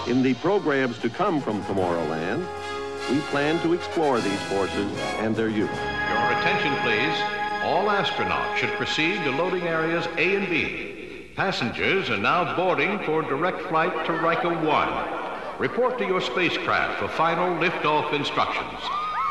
In the programs to come from Tomorrowland, we plan to explore these forces and their use. Your attention, please. All astronauts should proceed to loading areas A and B. Passengers are now boarding for direct flight to Riker 1. Report to your spacecraft for final liftoff instructions.